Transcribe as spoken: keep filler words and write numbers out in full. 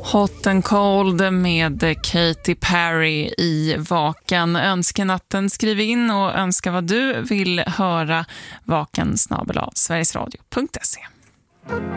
Hot and Cold med Katy Perry i Vaken. Önskenatten, skriv in och önska vad du vill höra. Vaken snabel-a sverigesradio punkt se.